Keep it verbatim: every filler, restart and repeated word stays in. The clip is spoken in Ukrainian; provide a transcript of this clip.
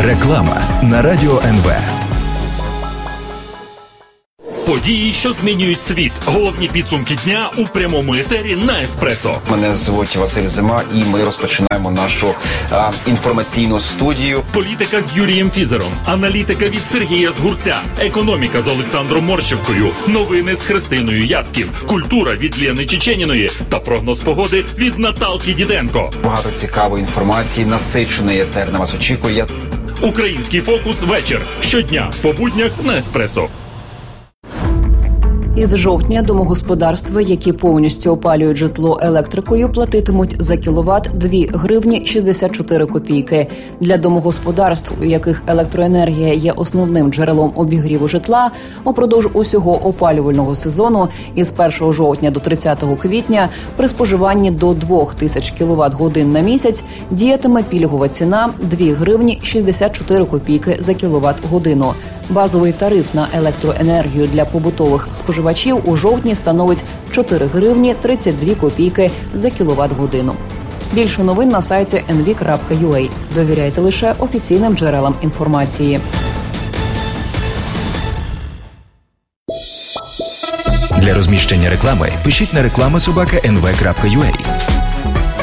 Реклама на Радіо ен ве. Події, що змінюють світ. Головні підсумки дня у прямому етері на Еспресо. Мене звуть Василь Зима, і ми розпочинаємо нашу а, інформаційну студію. Політика з Юрієм Фізером, аналітика від Сергія Згурця, економіка з Олександром Морщевкою, новини з Христиною Яцьків, культура від Лєни Чеченіної та прогноз погоди від Наталки Діденко. Багато цікавої інформації, насичений етер на вас очікує. Український фокус вечір. Щодня по буднях на Еспресо. Із жовтня домогосподарства, які повністю опалюють житло електрикою, платитимуть за кіловат дві гривні шістдесят чотири копійки. Для домогосподарств, у яких електроенергія є основним джерелом обігріву житла, упродовж усього опалювального сезону із першого жовтня до тридцятого квітня при споживанні до двох тисяч кіловат-годин на місяць діятиме пільгова ціна дві гривні шістдесят чотири копійки за кіловат-годину. Базовий тариф на електроенергію для побутових споживачів у жовтні становить чотири гривні тридцять дві копійки за кіловат-годину. Більше новин на сайті ен ві крапка ю а. Довіряйте лише офіційним джерелам інформації. Для розміщення реклами пишіть на реклама собака ен ве крапка ю а.